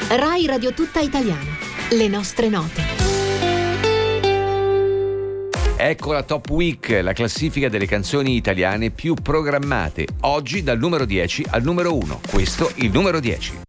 Rai Radio Tutta Italiana. Le nostre note. Ecco la Top Week, la classifica delle canzoni italiane più programmate. Oggi dal numero 10 al numero 1. Questo il numero 10.